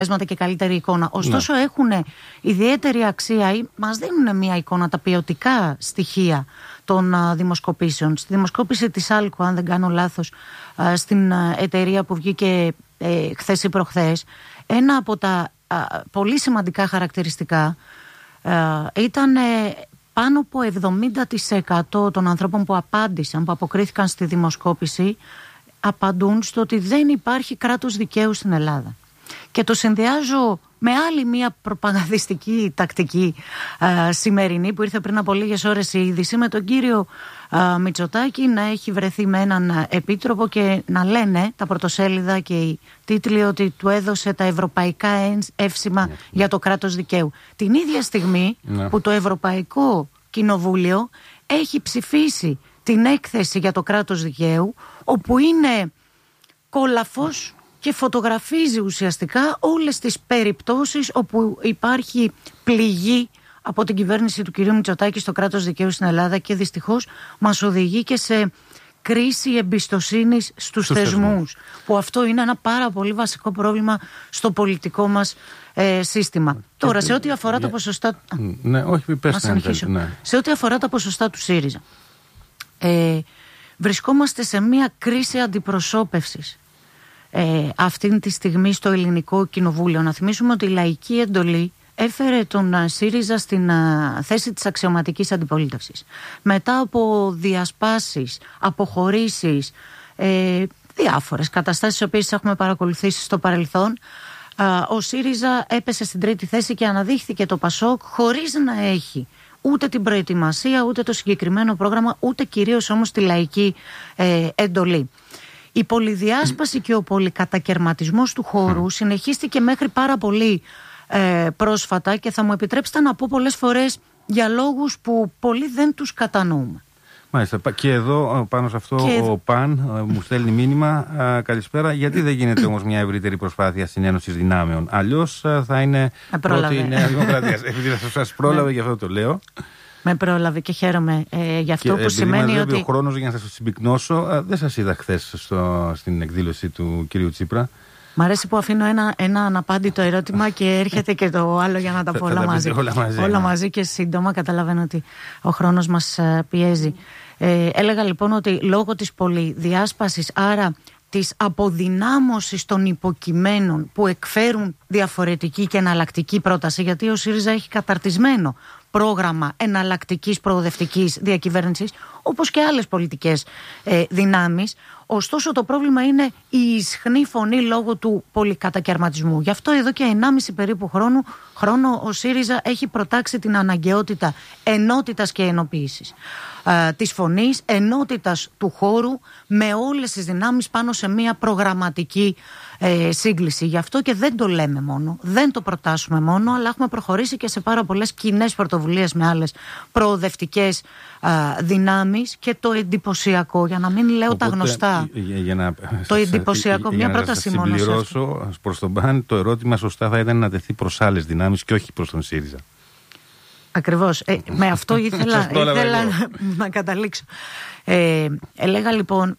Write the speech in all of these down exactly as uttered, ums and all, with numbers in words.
και καλύτερη εικόνα. Ωστόσο, ναι. έχουν ιδιαίτερη αξία ή μας δίνουν μια εικόνα τα ποιοτικά στοιχεία των α, δημοσκοπήσεων. Στη δημοσκόπηση της Άλκο, αν δεν κάνω λάθος, α, στην α, εταιρεία που βγήκε ε, χθες ή προχθές, ένα από τα α, πολύ σημαντικά χαρακτηριστικά α, ήταν ε, πάνω από εβδομήντα τοις εκατό των ανθρώπων που απάντησαν, που αποκρίθηκαν στη δημοσκόπηση, απαντούν στο ότι δεν υπάρχει κράτος δικαίου στην Ελλάδα. Και το συνδυάζω με άλλη μια προπαγανδιστική τακτική α, σημερινή που ήρθε πριν από λίγες ώρες η είδηση, με τον κύριο α, Μητσοτάκη να έχει βρεθεί με έναν επίτροπο και να λένε τα πρωτοσέλιδα και οι τίτλοι ότι του έδωσε τα ευρωπαϊκά εύσημα yeah. για το κράτος δικαίου. Την ίδια στιγμή yeah. που το Ευρωπαϊκό Κοινοβούλιο έχει ψηφίσει την έκθεση για το κράτος δικαίου, όπου είναι κόλαφος και φωτογραφίζει ουσιαστικά όλες τις περιπτώσεις όπου υπάρχει πληγή από την κυβέρνηση του κυρίου Μητσοτάκη στο κράτος δικαίου στην Ελλάδα, και δυστυχώς μας οδηγεί και σε κρίση εμπιστοσύνης στους, στους θεσμούς, θεσμούς, που αυτό είναι ένα πάρα πολύ βασικό πρόβλημα στο πολιτικό μας ε, σύστημα. Και Τώρα, και... σε ό,τι αφορά yeah. τα ποσοστά... Ναι, όχι, πες να ναι. Σε ό,τι αφορά τα ποσοστά του ΣΥΡΙΖΑ, ε, βρισκόμαστε σε μια κρίση αντιπροσώπευσης Ε, αυτή τη στιγμή στο ελληνικό κοινοβούλιο. Να θυμίσουμε ότι η λαϊκή εντολή έφερε τον α, ΣΥΡΙΖΑ στην α, θέση της αξιωματικής αντιπολίτευσης. Μετά από διασπάσεις, αποχωρήσεις, ε, διάφορες καταστάσεις τις οποίες έχουμε παρακολουθήσει στο παρελθόν, α, ο ΣΥΡΙΖΑ έπεσε στην τρίτη θέση και αναδείχθηκε το ΠΑΣΟΚ χωρίς να έχει ούτε την προετοιμασία, ούτε το συγκεκριμένο πρόγραμμα, ούτε κυρίως όμως τη λαϊκή ε, εντολή. Η πολυδιάσπαση και ο πολυκατακερματισμός του χώρου mm. συνεχίστηκε μέχρι πάρα πολύ ε, πρόσφατα, και θα μου επιτρέψετε να πω πολλές φορές για λόγους που πολλοί δεν τους κατανοούμε. Μάλιστα. Και εδώ πάνω σε αυτό και... ο Παν μου στέλνει μήνυμα. Α, καλησπέρα. Γιατί δεν γίνεται όμως μια ευρύτερη προσπάθεια συνένωσης δυνάμεων? Αλλιώς α, θα είναι πρώτη η Νέα Δημοκρατία. Επειδή θα σας πρόλαβε, γι' αυτό το λέω. Με πρόλαβε και χαίρομαι ε, γι' αυτό, και που σημαίνει ότι... ο χρόνος για να σας συμπυκνώσω, ε, δεν σας είδα χθες στο, στην εκδήλωση του κυρίου Τσίπρα. Μ' αρέσει που αφήνω ένα, ένα αναπάντητο ερώτημα και έρχεται και το άλλο για να τα πω όλα μαζί. Όλα μαζί, όλα ναι. μαζί και σύντομα. Καταλαβαίνω ότι ο χρόνος μας πιέζει. Ε, έλεγα λοιπόν ότι λόγω της πολυδιάσπασης, άρα της αποδυνάμωσης των υποκειμένων που εκφέρουν διαφορετική και εναλλακτική πρόταση, γιατί ο ΣΥΡΙΖΑ έχει καταρτισμένο πρόγραμμα εναλλακτικής προοδευτικής διακυβέρνησης, όπως και άλλες πολιτικές ε, δυνάμεις. Ωστόσο το πρόβλημα είναι η ισχνή φωνή λόγω του πολυκατακαιρματισμού. Γι' αυτό εδώ και ενάμιση περίπου χρόνο, χρόνο ο ΣΥΡΙΖΑ έχει προτάξει την αναγκαιότητα ενότητας και ενοποίησης ε, της φωνής, ενότητας του χώρου με όλες τις δυνάμεις πάνω σε μια προγραμματική ε, σύγκληση. Γι' αυτό και δεν το λέμε μόνο, δεν το προτάσουμε μόνο, αλλά έχουμε προχωρήσει και σε πάρα πολλές κοινές πρωτοβουλίες με άλλες προοδευτικές ε, δυνάμεις, και το εντυπωσιακό, για να μην λέω Οπότε, τα γνωστά, για, για να, το εντυπωσιακό, για, μια για πρόταση μόνο. Να συμπληρώσω προς τον Παν, το ερώτημα σωστά θα ήταν να τεθεί προς άλλες δυνάμεις και όχι προς τον ΣΥΡΙΖΑ. Ακριβώς. Ε, με αυτό ήθελα, ήθελα να, να καταλήξω. Ε, έλεγα λοιπόν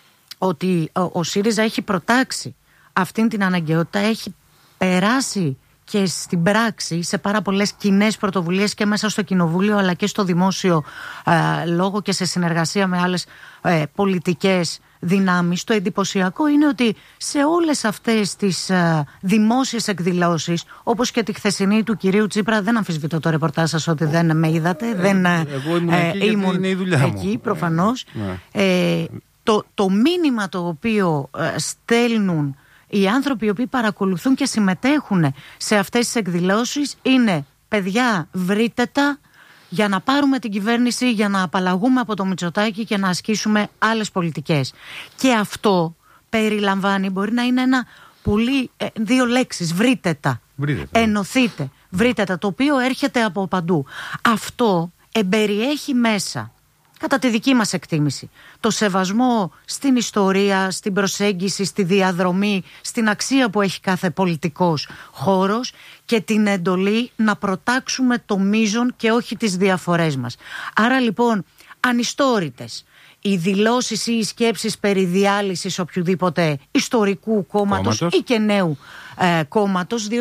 ότι ο, ο ΣΥΡΙΖΑ έχει προτάξει αυτήν την αναγκαιότητα, έχει περάσει και στην πράξη σε πάρα πολλές κοινές πρωτοβουλίες και μέσα στο κοινοβούλιο, αλλά και στο δημόσιο ε, λόγο και σε συνεργασία με άλλες ε, πολιτικές δυνάμεις. Το εντυπωσιακό είναι ότι σε όλες αυτές τις ε, δημόσιες εκδηλώσεις, όπως και τη χθεσινή του κυρίου Τσίπρα, δεν αμφισβητώ το ρεπορτάζ σας ότι δεν με είδατε, ε, δεν ε, εγώ ήμουν ε, εκεί, ήμουν είναι η δουλειά εκεί μου. προφανώς. Ε, ε, το, το μήνυμα το οποίο ε, στέλνουν οι άνθρωποι οι οποίοι παρακολουθούν και συμμετέχουν σε αυτές τις εκδηλώσεις είναι: παιδιά, βρείτε τα για να πάρουμε την κυβέρνηση, για να απαλλαγούμε από το Μητσοτάκη και να ασκήσουμε άλλες πολιτικές. Και αυτό περιλαμβάνει, μπορεί να είναι ένα πολύ, ε, δύο λέξεις: βρείτε τα, βρείτε τα. ενωθείτε, βρείτε τα, το οποίο έρχεται από παντού. Αυτό εμπεριέχει μέσα, κατά τη δική μας εκτίμηση, το σεβασμό στην ιστορία, στην προσέγγιση, στη διαδρομή, στην αξία που έχει κάθε πολιτικός χώρος, και την εντολή να προτάξουμε το μείζον και όχι τις διαφορές μας. Άρα λοιπόν, ανιστόρητες οι δηλώσεις ή οι σκέψεις περί διάλυσης οποιοδήποτε ιστορικού κόμματος ή και νέου ε, κόμματος.